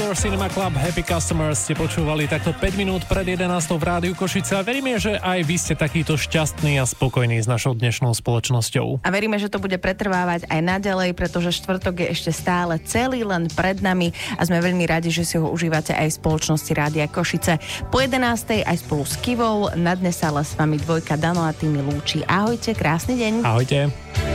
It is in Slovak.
Your Cinema Club, Happy Customers ste počúvali takto 5 minút pred 11 v Rádiu Košice a veríme, že aj vy ste takýto šťastní a spokojní s našou dnešnou spoločnosťou. A veríme, že to bude pretrvávať aj naďalej, pretože štvrtok je ešte stále celý len pred nami a sme veľmi radi, že si ho užívate aj v spoločnosti Rádia Košice. Po 11. aj spolu s Kivou, na dnes sa ale s vami dvojka Dano a Tými lúči. Ahojte, krásny deň. Ahojte.